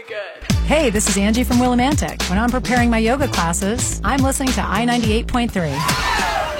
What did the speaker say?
Hey, this is Angie from Willimantic. When I'm preparing my yoga classes, I'm listening to I-98.3.